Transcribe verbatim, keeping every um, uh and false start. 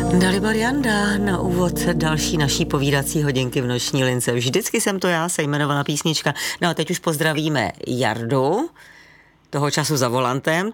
Dalibor Janda na úvod další naší povídací hodinky v noční lince. Vždycky jsem to já, se jmenovala písnička. No a teď už pozdravíme Jardu, toho času za volantem,